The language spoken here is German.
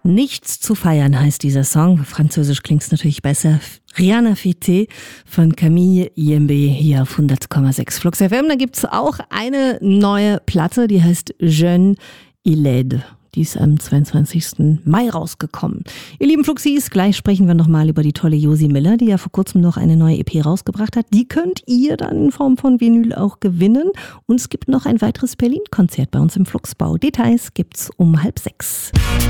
Nichts zu feiern heißt dieser Song. Französisch klingt es natürlich besser. Rien à fêter von Camille Yembe hier auf 100,6 Flux FM. Da gibt es auch eine neue Platte, die heißt Jeune et laide. Die ist am 22. Mai rausgekommen. Ihr lieben Fluxis, gleich sprechen wir nochmal über die tolle Josi Miller, die ja vor kurzem noch eine neue EP rausgebracht hat. Die könnt ihr dann in Form von Vinyl auch gewinnen. Und es gibt noch ein weiteres Berlin-Konzert bei uns im Fluxbau. Details gibt's um 5:30.